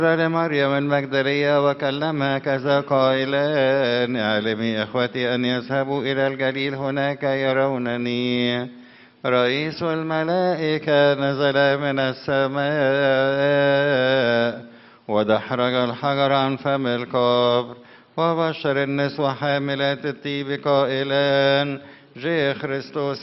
لمريم المجدلية وكلمها كذا قائلا: اعلمي إخوتي أن يذهبوا إلى الجليل، هناك يرونني. رئيس الملائكة نزل من السماء ودحرج الحجر عن فم القبر، وبشر النسوة حاملات الطيب قائلا: جاء خريستوس